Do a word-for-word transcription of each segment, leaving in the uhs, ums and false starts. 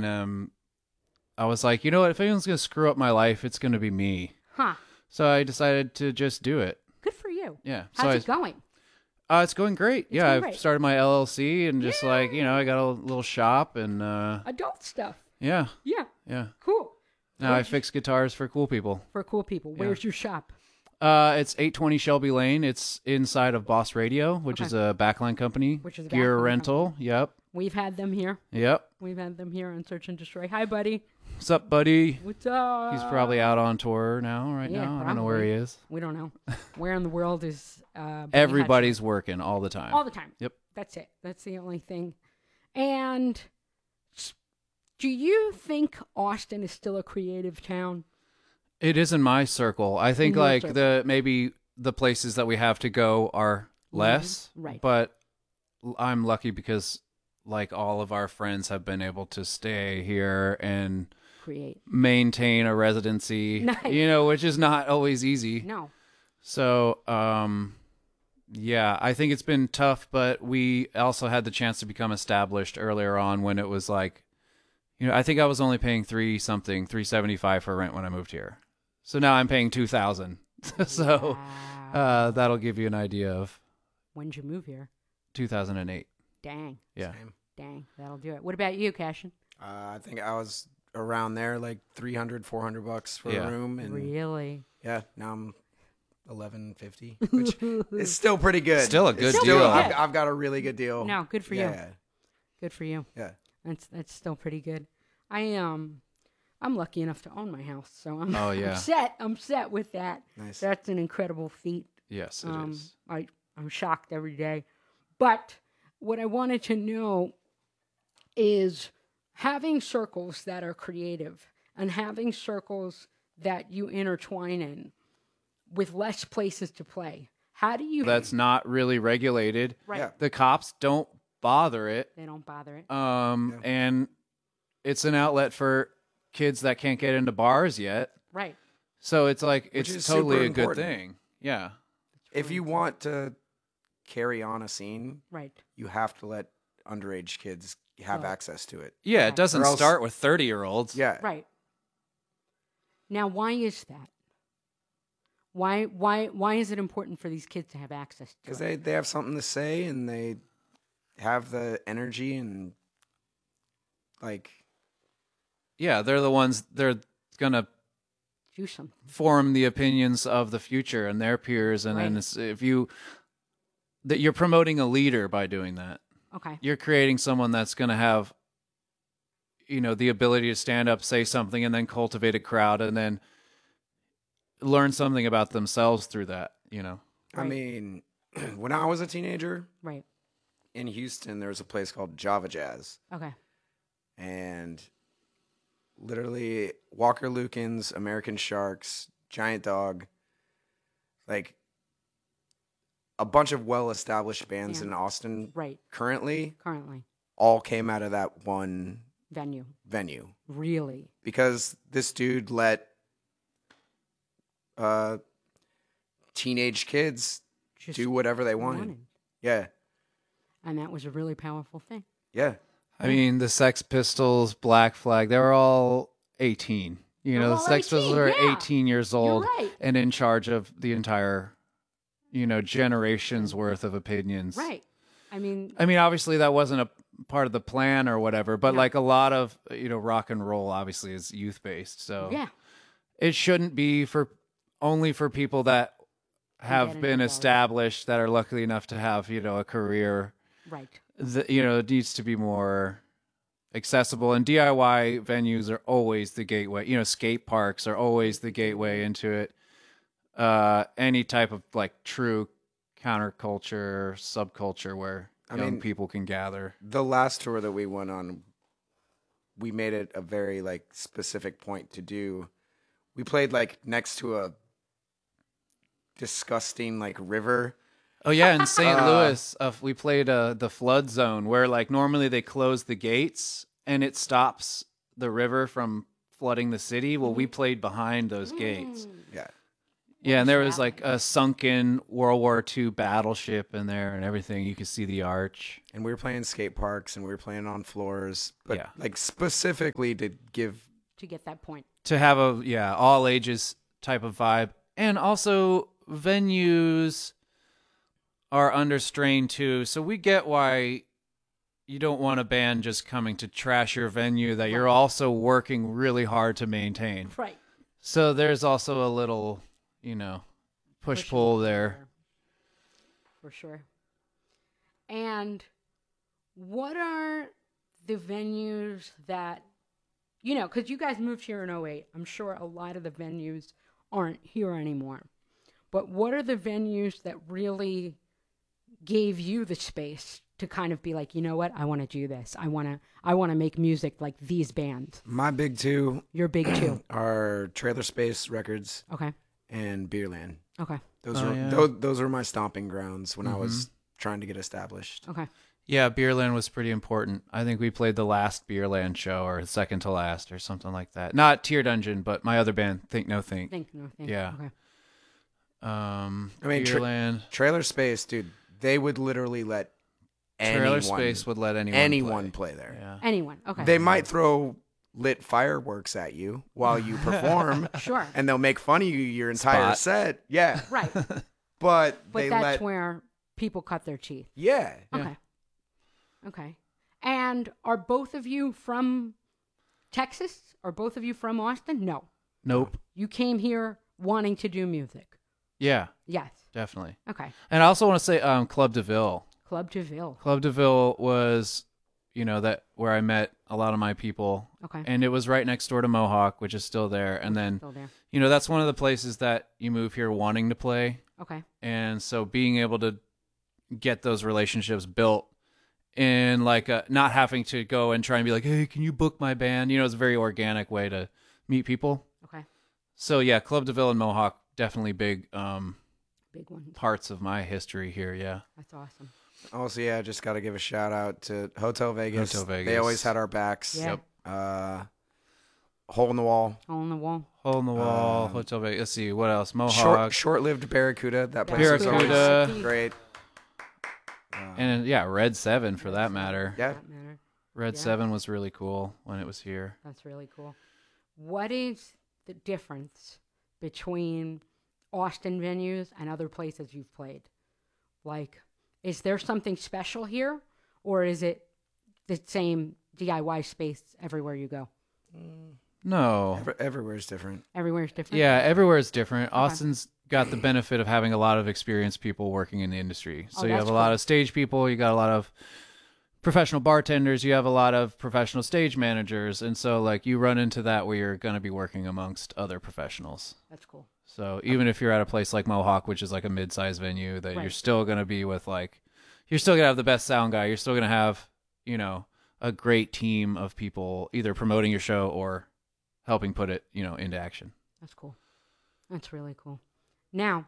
and um, I was like, you know what? If anyone's gonna screw up my life, it's gonna be me. Huh. So I decided to just do it. Good for you. Yeah. How's so it I, going? Uh, it's going great. It's yeah, going I've great. started my L L C and just Yeah. like, you know, I got a little shop and uh, Adult stuff. yeah, Yeah. yeah. Cool. Now I Where's fix guitars for cool people. For cool people. Where's your shop? Uh, it's eight twenty Shelby Lane. It's inside of Boss Radio, which Okay. is a backline company. Which is a gear backline rental. Yep. We've had them here. Yep. We've had them here on Search and Destroy. Hi, buddy. What's up, buddy? What's up? He's probably out on tour now, right Yeah, now. I don't know where he probably. is. We don't know. Where in the world is uh, Billy Everybody's working all the time. Hutchins? All the time. Yep. That's it. That's the only thing. And s- do you think Austin is still a creative town? It is in my circle. I think In your like circle. the maybe the places that we have to go are less, Right. but l- I'm lucky because like all of our friends have been able to stay here and Create. maintain a residency, Nice. you know, which is not always easy. No. So, um, yeah, I think it's been tough, but we also had the chance to become established earlier on when it was like, you know, I think I was only paying three something, three seventy five for rent when I moved here. So now I'm paying two thousand. So Wow. uh, that'll give you an idea of When'd you move here? two thousand eight. Dang. Yeah. Same. Dang. That'll do it. What about you, Cashin? Uh, I think I was around there, like three hundred, four hundred bucks for Yeah. a room, and Really? yeah, now I'm eleven fifty, which is still pretty good. Still a good It's deal. I've, I've got a really good deal. No, good for you. yeah, Good for you. Yeah, That's that's still pretty good. I um I'm lucky enough to own my house, so I'm, Oh, yeah. I'm set. I'm set with that. Nice. That's an incredible feat. Yes, it um, is. I I'm shocked every day. But what I wanted to know is having circles that are creative and having circles that you intertwine in with less places to play. How do you That's not really regulated. right? Yeah. The cops don't bother it. They don't bother it. Um, Yeah. and it's an outlet for kids that can't get into bars yet. Right. So it's like, Which it's is totally super a good important. thing. Yeah. if you want to carry on a scene, Right. you have to let underage kids have Right. access to it. Yeah, Yeah. it doesn't Or else- start with thirty year olds. Yeah, Right. Now, why is that? Why why why is it important for these kids to have access to because it? they, they have something to say and they have the energy and like Yeah, they're the ones, they're going to Do something. form the opinions of the future and their peers. And then Right. it's, if you, that you're promoting a leader by doing that. Okay. You're creating someone that's going to have, you know, the ability to stand up, say something, and then cultivate a crowd and then learn something about themselves through that, you know? I Right. mean, when I was a teenager Right. in Houston, there was a place called Java Jazz, Okay. and literally Walker Lukens, American Sharks, Giant Dog, like a bunch of well-established bands Yeah. in Austin Right. currently Currently. all came out of that one Venue. venue Really. because this dude let uh, teenage kids Just do whatever they wanted. wanted. Yeah, And that was a really powerful thing. yeah. I mean, the Sex Pistols, Black Flag, they're all eighteen. You They're know, the all Sex Pistols eighteen, are yeah. eighteen years old right. and in charge of the entire, you know, generation's worth of opinions. Right. I mean, I mean, obviously that wasn't a part of the plan or whatever, but No. like a lot of, you know, rock and roll obviously is youth based. So yeah. it shouldn't be for only for people that get have into been bars. established that are lucky enough to have, you know, a career. Right. The, you know, it needs to be more accessible, and D I Y venues are always the gateway. You know, skate parks are always the gateway into it. Uh, any type of like true counterculture, subculture where I young mean- people can gather. The last tour that we went on, we made it a very like specific point to do. We played like next to a disgusting like river. Oh yeah, in Saint Uh, Louis, uh, we played uh, the flood zone where like normally they close the gates and it stops the river from flooding the city. Well, we played behind those gates. Yeah. Yeah, and there was that like a sunken World War Two battleship in there and everything. You could see the arch. And we were playing skate parks and we were playing on floors, but Yeah. like specifically to give. To get that point. To have a, yeah, all ages type of vibe. And also, venues are under strain too. So we get why you don't want a band just coming to trash your venue that you're also working really hard to maintain. Right. So there's also a little, you know, push Push pull and there. pull For sure. And what are the venues that, you know, because you guys moved here in oh eight. I'm sure a lot of the venues aren't here anymore. But what are the venues that really gave you the space to kind of be like, you know what, I want to do this. I want to I want to make music like these bands. My big two You're big too. are Trailer Space Records Okay. and Beerland. Okay. Those Oh, were yeah. those, those were my stomping grounds when I was trying to get established. Okay. Yeah, Beerland was pretty important. I think we played the last Beerland show or second to last or something like that. Not Tear Dungeon, but my other band, Think No Think. Think no think. Yeah. Okay. Um, I mean, tra- Beerland. Trailer Space, dude, they would literally let Trailer anyone, Space would let anyone anyone play, play, there. Yeah. Anyone. Okay. They might throw lit fireworks at you while you perform, Sure. and they'll make fun of you your entire Spot. set. Yeah, Right. but, But they that's let where people cut their teeth. yeah. Yeah. Okay. Okay. And are both of you from Texas? Are both of you from Austin? No. Nope. You came here wanting to do music. Yeah, Yes. definitely. Okay. And I also want to say um, Club de Ville. Club de Ville. Club de Ville was, you know, that where I met a lot of my people. Okay. And it was right next door to Mohawk, which is still there. And then, Still there. you know, that's one of the places that you move here wanting to play. Okay. And so being able to get those relationships built in like a, not having to go and try and be like, hey, can you book my band? You know, it's a very organic way to meet people. Okay. So yeah, Club de Ville and Mohawk, definitely big um, Big one. parts of my history here. Yeah. That's awesome. Also, yeah, just got to give a shout out to Hotel Vegas. Hotel They Vegas. always had our backs. Yeah. Yep. Uh, Hole in the Wall. Hole in the wall. Hole in the Wall, Um, Hotel Vegas. Let's see, what else? Mohawk. Short, short-lived Barracuda. That place was Barracuda. always great. Uh, And yeah, Red Seven for that matter. yeah, That matter. Red Yeah. Seven was really cool when it was here. That's really cool. What is the difference between Austin venues and other places you've played? Like, is there something special here, or is it the same D I Y space everywhere you go? No. Every, everywhere's different. Everywhere's different. Yeah, everywhere is different. Austin's got the benefit of having a lot of experienced people working in the industry. So Oh, you have that's a lot cool. of stage people, you got a lot of professional bartenders, you have a lot of professional stage managers, and so like you run into that where you're going to be working amongst other professionals. That's cool. So even if you're at a place like Mohawk, which is like a mid-sized venue, that you're Right. still going to be with like, you're still going to have the best sound guy. You're still going to have, you know, a great team of people either promoting your show or helping put it, you know, into action. That's cool. That's really cool. Now,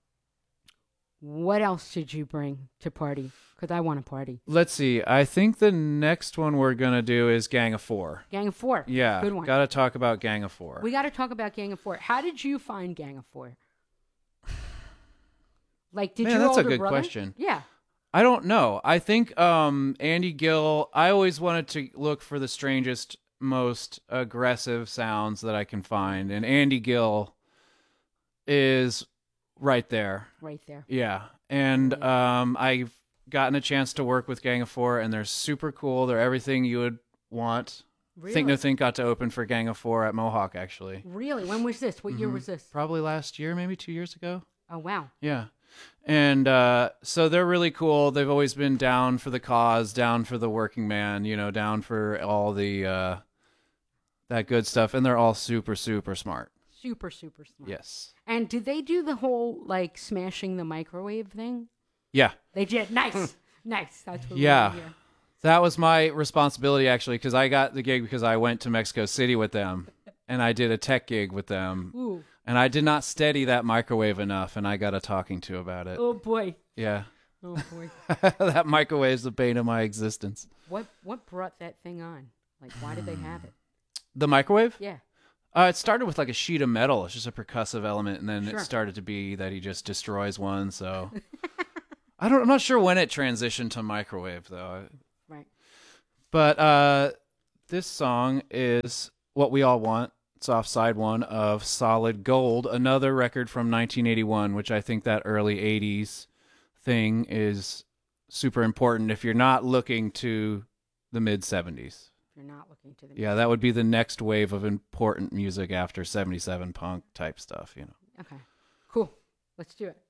what else did you bring to party? Because I want to party. Let's see. I think the next one we're going to do is Gang of Four. Gang of Four. Yeah. Good one. Got to talk about Gang of Four. We got to talk about Gang of Four. How did you find Gang of Four? Like, did Man, your that's a older good brother? question. Yeah. I don't know. I think um, Andy Gill, I always wanted to look for the strangest, most aggressive sounds that I can find. And Andy Gill is right there. Right there. Yeah. And um, I've gotten a chance to work with Gang of Four, and they're super cool. They're everything you would want. Really? Think No Think got to open for Gang of Four at Mohawk, actually. Really? When was this? What year Mhm. was this? Probably last year, maybe two years ago. Oh, wow. Yeah. And uh, so they're really cool. They've always been down for the cause, down for the working man, you know, down for all the uh, that good stuff. And they're all super, super smart. Super, super smart. Yes. And did they do the whole, like, smashing the microwave thing? Yeah. They did. Nice. Nice. That's what Yeah. we want to hear. That was my responsibility, actually, because I got the gig because I went to Mexico City with them and I did a tech gig with them. Ooh. And I did not steady that microwave enough, and I got a talking to about it. Oh, boy. Yeah. Oh, boy. That microwave's the bane of my existence. What What brought that thing on? Like, why did they have it? The microwave? Yeah. Uh, it started with like a sheet of metal. It's just a percussive element, and then Sure. it started to be that he just destroys one. So I don't. I'm not sure when it transitioned to microwave though. Right. But uh, this song is What We All Want. It's off side one of Solid Gold, another record from nineteen eighty-one, which I think that early eighties thing is super important if you're not looking to the mid seventies. If you're not looking to the Yeah, that would be the next wave of important music after seventy-seven punk type stuff, you know. Okay. Cool. Let's do it.